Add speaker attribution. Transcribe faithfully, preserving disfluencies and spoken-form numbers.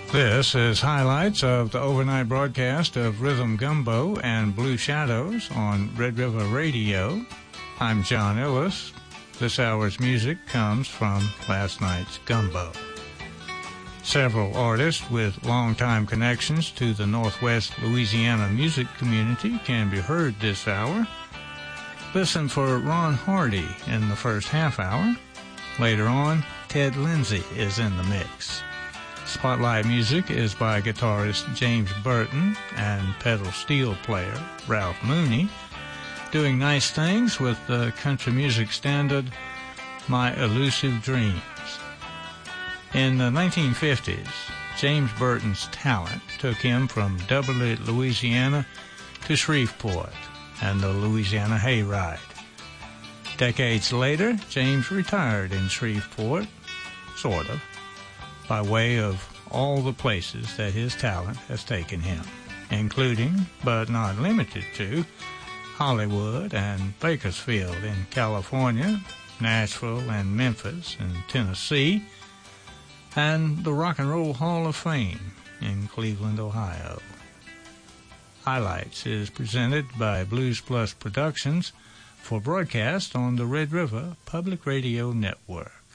Speaker 1: This is highlights of the overnight broadcast of Rhythm Gumbo and Blue Shadows on Red River Radio. I'm John Ellis. This hour's music comes from last night's Gumbo. Several artists with long-time connections to the Northwest Louisiana music community can be heard this hour. Listen for Ron Hardy in the first half hour. Later on, Ted Lindsay is in the mix. Spotlight music is by guitarist James Burton and pedal steel player Ralph Mooney, doing nice things with the country music standard My Elusive Dreams. In the nineteen fifties, James Burton's talent took him from Duberly, Louisiana to Shreveport and the Louisiana Hayride. Decades later, James retired in Shreveport, sort of, by way of all the places that his talent has taken him, including, but not limited to, Hollywood and Bakersfield in California, Nashville and Memphis in Tennessee, and the Rock and Roll Hall of Fame in Cleveland, Ohio. Highlights is presented by Blues Plus Productions for broadcast on the Red River Public Radio Network.